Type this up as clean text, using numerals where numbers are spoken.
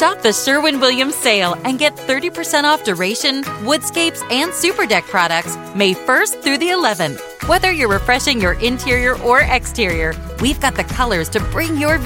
Shop the Sherwin-Williams sale and get 30% off Duration, Woodscapes, and Super Deck products May 1st through the 11th. Whether you're refreshing your interior or exterior, we've got the colors to bring your